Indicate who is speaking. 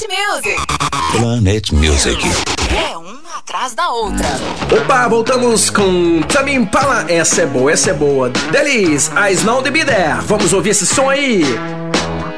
Speaker 1: Music.
Speaker 2: Planet Music.
Speaker 1: É uma atrás da outra.
Speaker 3: Opa, voltamos com Tame Impala. Essa é boa, essa é boa. Delis, I Snow the Be There. Vamos ouvir esse som aí.